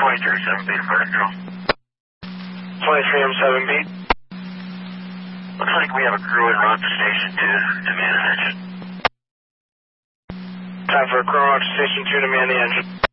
23 7 beat for control. 23 M7 beat. Looks like we have a crew en route to Station 2 to man an engine. Time for a crew on to Station 2 to man the engine.